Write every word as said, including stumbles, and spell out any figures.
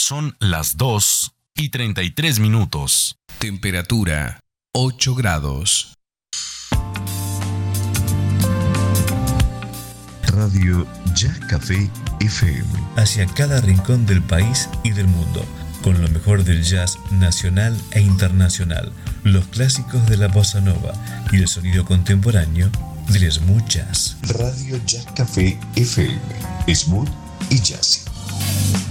Son las dos y treinta y tres minutos. Temperatura ocho grados. Radio Jazz Café F M. Hacia cada rincón del país y del mundo, con lo mejor del jazz nacional e internacional, los clásicos de la bossa nova y el sonido contemporáneo del smooth jazz. Radio Jazz Café F M. Smooth y jazzy.